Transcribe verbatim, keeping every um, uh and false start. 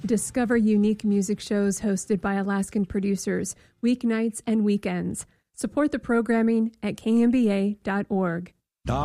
Discover unique music shows hosted by Alaskan producers, weeknights and weekends. Support the programming at K M B A dot org.